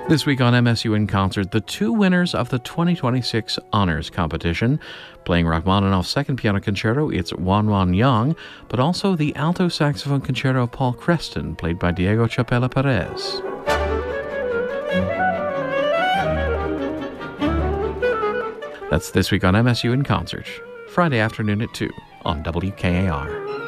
This week on MSU in Concert, the two winners of the 2026 Honors Competition. Playing Rachmaninoff's Second Piano Concerto, it's Wan Wan Yang, but also the alto saxophone concerto of Paul Creston, played by Diego Chapela Perez. That's This Week on MSU in Concert, Friday afternoon at 2 on WKAR.